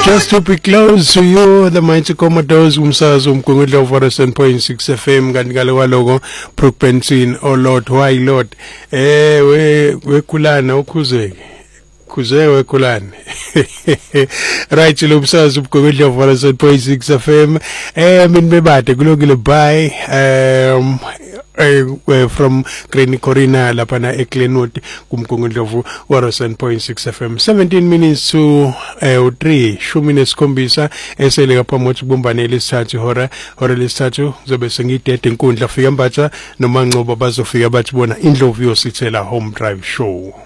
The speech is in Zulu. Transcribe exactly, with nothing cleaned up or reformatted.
Just to be close to you, the Mighty Commodores, umsakazo umgungudla of one oh seven point six F M, kanti ngale kwaloko Brook Benson, oh Lord, why Lord? Eh, we wekulana ukhuzeke. Kuze wekulana. Right, lo umsakazo umgungudla of one oh seven point six F M. Eh, min bebade kulungile bye. Um Uh, from Granny Corina lapana eGlenwood kumgungundlovu one oh seven point six F M. seventeen minutes to uh, three shumi nesikhombisa esele ngaphamothi kubumbane lesithathu hora hora lesithathu zobe sengidede inkundla fika mbatha noma Nqobo bazofika bathi bona indlovu yosithela home drive show.